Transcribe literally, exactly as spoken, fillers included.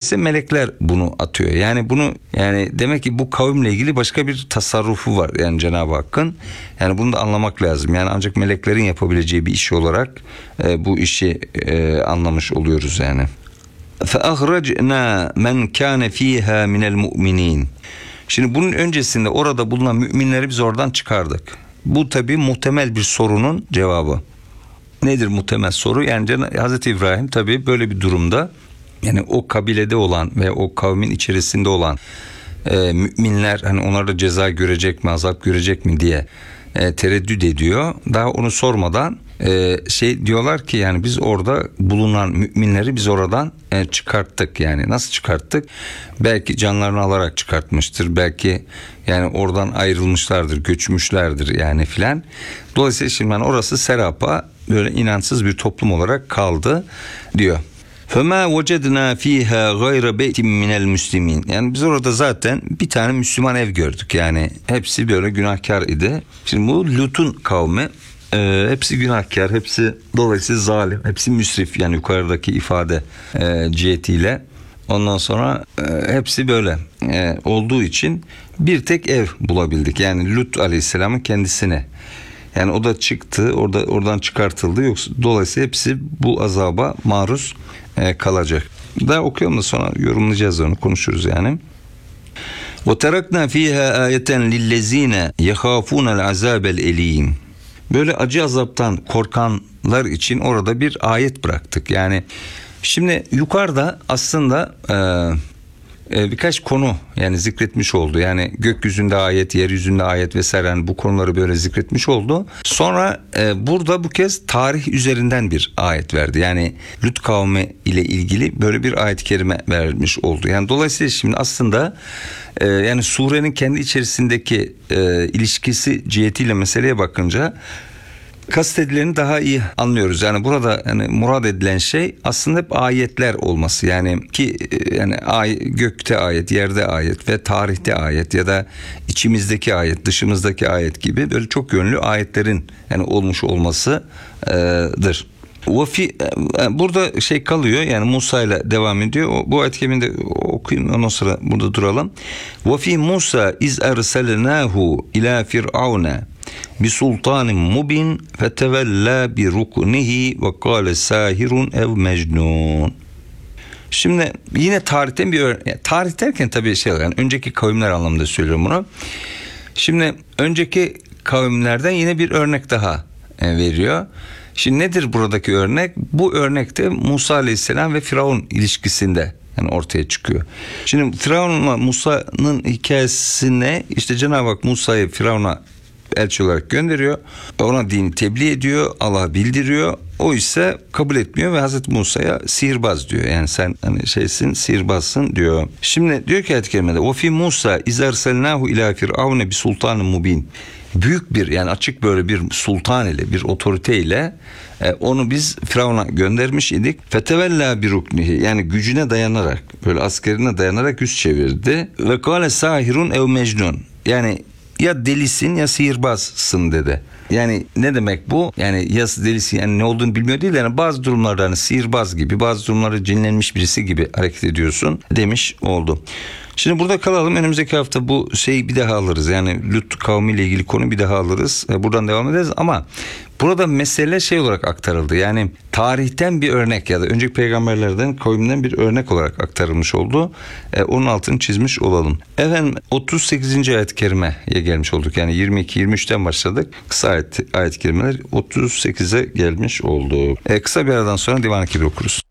Dolayısıyla melekler bunu atıyor. Yani bunu yani demek ki bu kavimle ilgili başka bir tasarrufu var yani Cenab-ı Hakk'ın. Yani bunu da anlamak lazım. Yani ancak meleklerin yapabileceği bir iş olarak e, bu işi e, anlamış oluyoruz yani. فَأَخْرَجْنَا مَنْ كَانَ ف۪يهَا مِنَ الْمُؤْمِنِينَ. Şimdi bunun öncesinde orada bulunan müminleri biz oradan çıkardık. Bu tabi muhtemel bir sorunun cevabı. Nedir muhtemel soru? Yani Hazreti İbrahim tabi böyle bir durumda yani o kabilede olan ve o kavmin içerisinde olan e, müminler hani onlar da ceza görecek mi, azap görecek mi diye e, tereddüt ediyor. Daha onu sormadan e, şey diyorlar ki yani biz orada bulunan müminleri biz oradan e, çıkarttık. Yani nasıl çıkarttık? Belki canlarını alarak çıkartmıştır. Belki yani oradan ayrılmışlardır, göçmüşlerdir yani filan. Dolayısıyla şimdi yani orası serapa böyle inançsız bir toplum olarak kaldı diyor. فَمَا وَجَدْنَا ف۪يهَا غَيْرَ بَيْتٍ مِنَ الْمُسْلِمِينَ. Yani biz orada zaten bir tane Müslüman ev gördük. Yani hepsi böyle günahkar idi. Şimdi bu Lut'un kavmi e, hepsi günahkar, hepsi dolayısıyla zalim, hepsi müsrif yani yukarıdaki ifade e, cihetiyle. Ondan sonra e, hepsi böyle e, olduğu için bir tek ev bulabildik. Yani Lut Aleyhisselam'ın kendisine. Yani o da çıktı, orada oradan çıkartıldı. Yoksa dolayısıyla hepsi bu azaba maruz e, kalacak. Daha okuyalım da sonra yorumlayacağız onu, konuşuruz yani. وَتَرَكْنَا ف۪يهَا آيَةً لِلَّذ۪ينَ يَخَافُونَ الْعَذَابَ الْاَل۪يمِ. Böyle acı azaptan korkanlar için orada bir ayet bıraktık. Yani şimdi yukarıda aslında e, birkaç konu yani zikretmiş oldu. Yani gökyüzünde ayet, yeryüzünde ayet vesaire yani bu konuları böyle zikretmiş oldu. Sonra e, burada bu kez tarih üzerinden bir ayet verdi. Yani Lut kavmi ile ilgili böyle bir ayet-i kerime vermiş oldu. Yani dolayısıyla şimdi aslında e, yani surenin kendi içerisindeki e, ilişkisi cihetiyle meseleye bakınca kastedileni daha iyi anlıyoruz. Yani burada yani murad edilen şey aslında hep ayetler olması. Yani ki yani ay, gökte ayet, yerde ayet ve tarihte ayet ya da içimizdeki ayet, dışımızdaki ayet gibi böyle çok yönlü ayetlerin yani olmuş olmasıdır. Vafi burada şey kalıyor yani Musa ile devam ediyor. Bu ayet keriminde okuyayım ondan sonra burada duralım. Vafi Musa iz erselnahu ila firavuna bi sultanin mubin fetevella bi ruknihi ve kâle sahirun ev mecnun. Şimdi yine tarihten bir örnek. Yani tarih derken tabii şey yani önceki kavimler anlamında söylüyorum bunu. Şimdi önceki kavimlerden yine bir örnek daha veriyor. Şimdi nedir buradaki örnek? Bu örnekte Musa Aleyhisselam ve Firavun ilişkisinde yani ortaya çıkıyor. Şimdi Firavun'la Musa'nın hikayesine işte Cenab-ı Hak Musa'yı Firavun'a elçi olarak gönderiyor. Ona dini tebliğ ediyor. Allah'a bildiriyor. O ise kabul etmiyor ve Hazreti Musa'ya sihirbaz diyor. Yani sen hani şeysin, sihirbazsın diyor. Şimdi diyor ki ayet-i kerimede o fi Musa izerselnahu ila firavune bi sultanın mubin. Büyük bir yani açık böyle bir sultan ile bir otorite ile e, onu biz Firavun'a göndermiş idik. Fetevella bir ruknihi yani gücüne dayanarak böyle askerine dayanarak yüz çevirdi. Ve kâle sahirun ev mecnun. Yani ya delisin ya sihirbazsın dedi. Yani ne demek bu? Yani ya delisi yani ne olduğunu bilmiyor değil. Yani bazı durumlarda hani sihirbaz gibi, bazı durumlarda cinlenmiş birisi gibi hareket ediyorsun demiş oldu. Şimdi burada kalalım. Önümüzdeki hafta bu şeyi bir daha alırız. Yani Lut kavmiyle ilgili konu bir daha alırız. Buradan devam ederiz ama burada mesele şey olarak aktarıldı. Yani tarihten bir örnek ya da önceki peygamberlerden, kavimden bir örnek olarak aktarılmış oldu. E, onun altını çizmiş olalım. Efendim otuz sekizinci ayet-i kerimeye gelmiş olduk. Yani yirmi iki yirmi üçten başladık. Kısa ayet, ayet-i kerimeler otuz sekize gelmiş oldu. E, kısa bir aradan sonra Divan-ı Kebir okuruz.